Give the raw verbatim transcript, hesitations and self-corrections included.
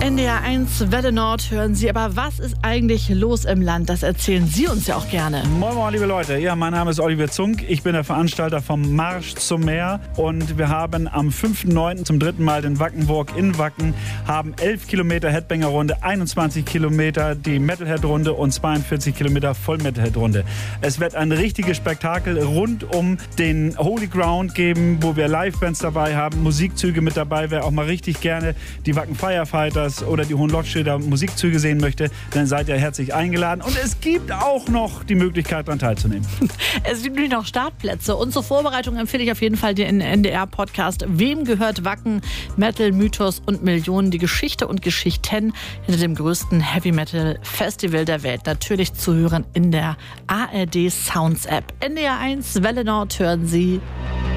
N D R eins Welle Nord hören Sie. Aber was ist eigentlich los im Land? Das erzählen Sie uns ja auch gerne. Moin Moin, liebe Leute. Ja, mein Name ist Oliver Zunk. Ich bin der Veranstalter vom Marsch zum Meer. Und wir haben am fünften neunten zum dritten Mal den Wackenwalk in Wacken, haben elf Kilometer Headbanger-Runde, einundzwanzig Kilometer die Metalhead-Runde und zweiundvierzig Kilometer Voll-Metalhead-Runde. Es wird ein richtiges Spektakel rund um den Holy Ground geben, wo wir Livebands dabei haben, Musikzüge mit dabei. Wer auch mal richtig gerne die Wacken Firefighters oder die Hohenlockschilder Musikzüge sehen möchte, dann seid ihr herzlich eingeladen. Und es gibt auch noch die Möglichkeit, daran teilzunehmen. Es gibt nämlich noch Startplätze. Und zur Vorbereitung empfehle ich auf jeden Fall den N D R-Podcast Wem gehört Wacken? Metal, Mythos und Millionen. Die Geschichte und Geschichten hinter dem größten Heavy-Metal-Festival der Welt. Natürlich zu hören in der A R D Sounds App. N D R eins Welle Nord hören Sie.